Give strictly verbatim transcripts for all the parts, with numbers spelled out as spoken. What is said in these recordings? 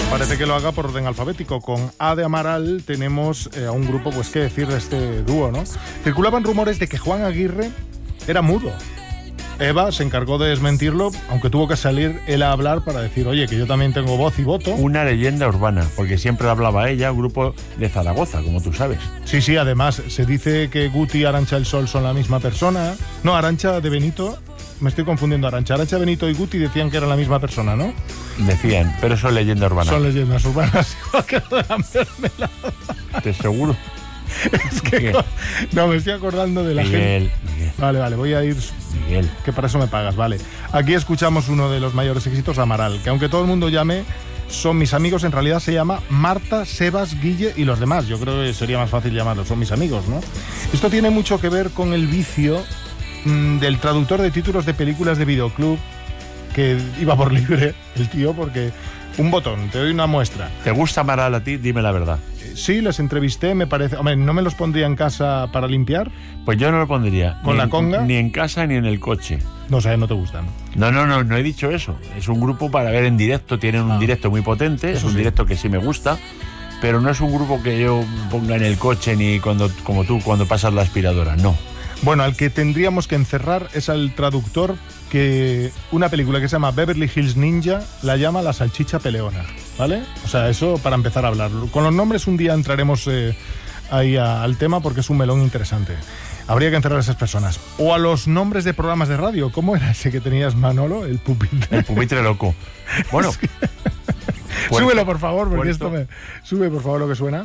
Parece que lo haga por orden alfabético. Con A de Amaral tenemos eh, a un grupo, pues qué decir de este dúo, ¿no? Circulaban rumores de que Juan Aguirre era mudo. Eva se encargó de desmentirlo, aunque tuvo que salir él a hablar para decir, oye, que yo también tengo voz y voto. Una leyenda urbana, porque siempre hablaba ella, un grupo de Zaragoza, como tú sabes. Sí, sí, además se dice que Guti y Arantxa el Sol son la misma persona. No, Arantxa de Benito, me estoy confundiendo, Arantxa. Arantxa Benito y Guti decían que eran la misma persona, ¿no? Decían, pero son leyenda urbana. Son leyendas urbanas, igual que lo de la mermelada. ¿Te seguro? Es que Miguel. no, me estoy acordando de la Miguel, gente. Miguel. Vale, vale, voy a ir. Miguel. Que para eso me pagas, vale. Aquí escuchamos uno de los mayores éxitos, Amaral, que aunque todo el mundo llame Son Mis Amigos, en realidad se llama Marta, Sebas, Guille y los demás. Yo creo que sería más fácil llamarlo Son Mis Amigos, ¿no? Esto tiene mucho que ver con el vicio mmm, del traductor de títulos de películas de videoclub, que iba por libre el tío, porque un botón, te doy una muestra. ¿Te gusta Amaral a ti? Dime la verdad. Sí, les entrevisté, me parece. Hombre, ¿no me los pondría en casa para limpiar? Pues yo no lo pondría. ¿Con ni la en- conga? Ni en casa ni en el coche. No sé, no te gustan. No, no, no, no he dicho eso. Es un grupo para ver en directo, tienen un Ah. directo muy potente, es Eso un sí. directo que sí me gusta, pero no es un grupo que yo ponga en el coche ni cuando, como tú, cuando pasas la aspiradora, no. Bueno, al que tendríamos que encerrar es al traductor que una película que se llama Beverly Hills Ninja la llama La Salchicha Peleona, ¿vale? O sea, eso para empezar a hablar. Con los nombres un día entraremos eh, ahí a- al tema porque es un melón interesante. Habría que encerrar a esas personas. O a los nombres de programas de radio. ¿Cómo era ese que tenías, Manolo? El pupitre. El pupitre loco. Bueno, Puerto- Súbelo, por favor, porque Puerto- esto me... Sube, por favor, lo que suena.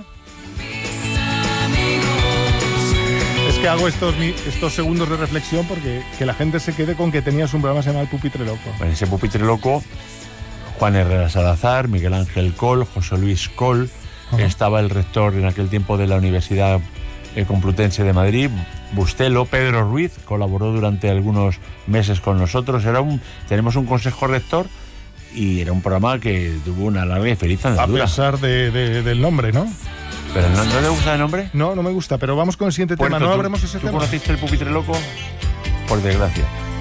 Es que hago estos, mi- estos segundos de reflexión porque que la gente se quede con que tenías un programa que se llama El Pupitre Loco. en ese pupitre loco, Juan Herrera Salazar, Miguel Ángel Col, José Luis Col, Ajá. estaba el rector en aquel tiempo de la Universidad eh, Complutense de Madrid, Bustelo, Pedro Ruiz, colaboró durante algunos meses con nosotros. Era un, tenemos un consejo rector y era un programa que tuvo una larga y feliz A andadura. pesar de, de- del nombre, ¿no? ¿Pero no, no te gusta el nombre? No, no me gusta, pero vamos con el siguiente Puerto, tema. ¿No ¿tú- habremos ese ¿Tú tema? conociste el pupitre loco? Por desgracia.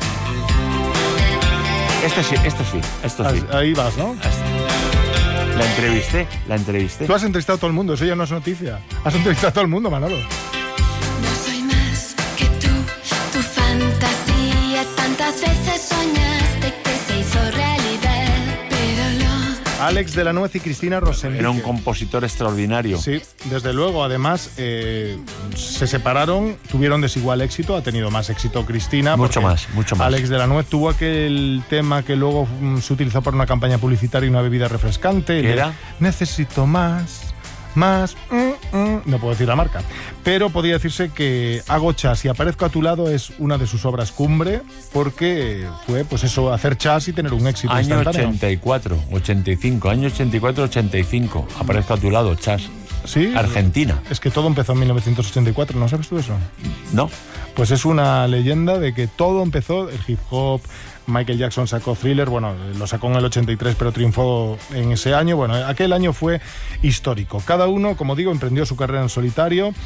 Este sí, este sí, esto sí. Ahí vas, ¿no? La entrevisté, la entrevisté. Tú has entrevistado a todo el mundo, eso ya no es noticia. Has entrevistado a todo el mundo, Manolo. No soy más que tú, tu fantasía. Tantas veces soñaste que se hizo realidad, pero lo... Alex de la Nuez y Cristina Rosendique. Era un compositor extraordinario. Sí, desde luego. Además, eh, se separaron, tuvieron desigual éxito. Ha tenido más éxito Cristina. Mucho porque más, mucho más. Alex de la Nuez tuvo aquel tema que luego mm, se utilizó para una campaña publicitaria y una bebida refrescante. ¿Qué Le- era? Necesito más, más. mm, mm. No puedo decir la marca. Pero podría decirse que Hago Chas y Aparezco a tu lado es una de sus obras cumbre, porque fue, pues eso, hacer chas y tener un éxito Año instantáneo. ochenta y cuatro, ochenta y cinco, año ochenta y cuatro, ochenta y cinco. Aparezco a tu lado, Chas. Sí. Argentina. Es que todo empezó en mil novecientos ochenta y cuatro, ¿no sabes tú eso? ¿No? Pues es una leyenda de que todo empezó, el hip hop, Michael Jackson sacó Thriller, bueno, lo sacó en el ochenta y tres, pero triunfó en ese año. Bueno, aquel año fue histórico. Cada uno, como digo, emprendió su carrera en solitario.